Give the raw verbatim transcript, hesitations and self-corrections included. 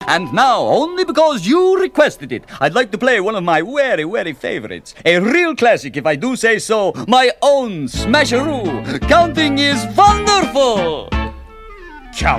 And now, only because you requested it, I'd like to play one of my very, very favorites. A real classic, if I do say so. My own Smasheroo. Counting is wonderful!